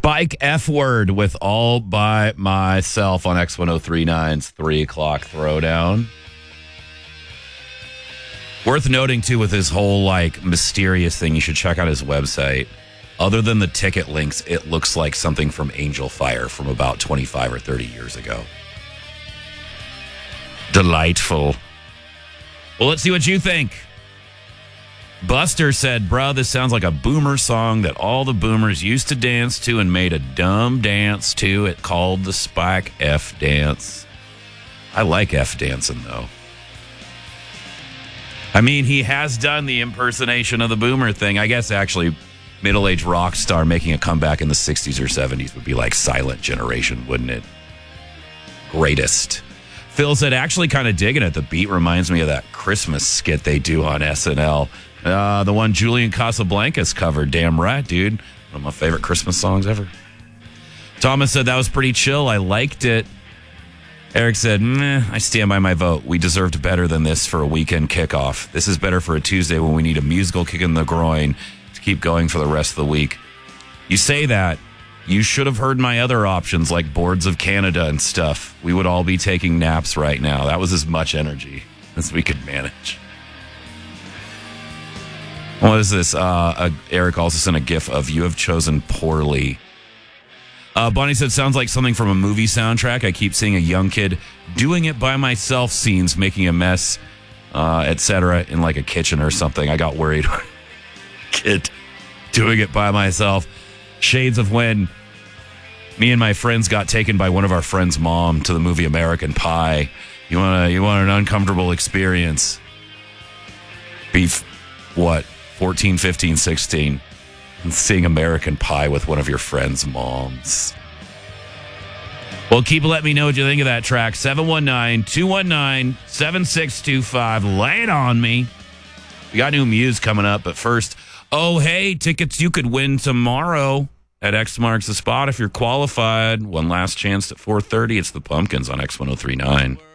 Spike F Word with All By Myself on X1039's 3 o'clock throwdown. Worth noting, too, with his whole, mysterious thing, you should check out his website. Other than the ticket links, it looks like something from Angel Fire from about 25 or 30 years ago. Delightful. Well, let's see what you think. Buster said, "Bruh, this sounds like a boomer song that all the boomers used to dance to and made a dumb dance to. It called the Spike F dance." I like F dancing, though. I mean, he has done the impersonation of the boomer thing. I guess, actually, middle-aged rock star making a comeback in the 60s or 70s would be like Silent Generation, wouldn't it? Greatest. Phil said, actually kind of digging it. The beat reminds me of that Christmas skit they do on SNL. The one Julian Casablancas covered. Damn right, dude. One of my favorite Christmas songs ever. Thomas said, that was pretty chill. I liked it. Eric said, I stand by my vote. We deserved better than this for a weekend kickoff. This is better for a Tuesday when we need a musical kick in the groin to keep going for the rest of the week. You say that. You should have heard my other options like Boards of Canada and stuff. We would all be taking naps right now. That was as much energy as we could manage. What is this? Eric also sent a gif of "You have chosen poorly." Bonnie said, sounds like something from a movie soundtrack. I keep seeing a young kid doing it by myself scenes, making a mess, etc. in like a kitchen or something. I got worried. Kid doing it by myself. Shades of when me and my friends got taken by one of our friends' mom to the movie American Pie. You want an uncomfortable experience. Beef, what, 14, 15, 16, and seeing American Pie with one of your friends' moms. Well, let me know what you think of that track. 719-219-7625. Lay it on me. We got new Muse coming up, but first, hey, tickets you could win tomorrow at X Marks the Spot if you're qualified. One last chance at 4:30. It's the Pumpkins on X1039.